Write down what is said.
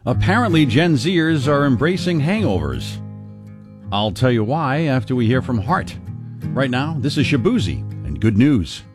Apparently, Gen Zers are embracing hangovers. I'll tell you why after we hear from Hart. Right now, this is Shabuzi and Good News.